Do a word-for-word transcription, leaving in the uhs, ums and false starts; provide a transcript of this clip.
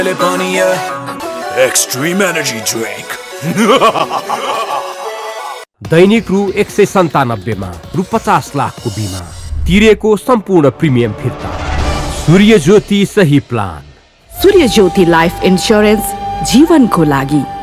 Extreme energy drink. दैनिक रु एक सय सन्तानब्बेमा रु पचास लाखको बिमा तिरेको सम्पूर्ण प्रिमियम फिर्ता। सूर्य ज्योति सही प्लान। सूर्य ज्योति लाइफ इन्स्योरेन्स जीवनको लागि।